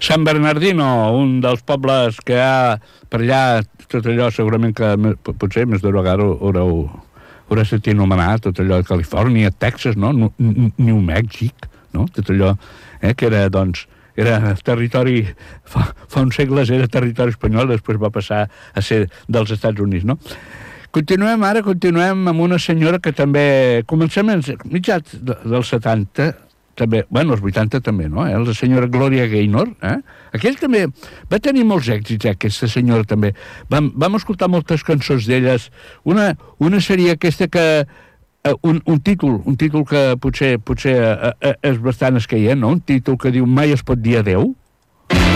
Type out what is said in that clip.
San Bernardino, un dels pobles que hi ha per allà, tot allò segurament que potser més d'una vegada haurà sentit anomenar, tot allò de Califòrnia, Texas, no? New Mèxic, no? Tot allò que era, doncs, era territori, fa uns segles era territori espanyol, després va passar a ser dels Estats Units, no? Continuem amb una senyora que també, comencem a mitjans dels 70, també, bueno, els 80 també, no? La senyora Gloria Gaynor, aquell també va tenir molts èxits, aquesta senyora també. Vam escoltar moltes cançons d'elles. Una seria aquesta que un títol que potser és bastant escaient, no? Un títol que diu Mai es pot dir adeu.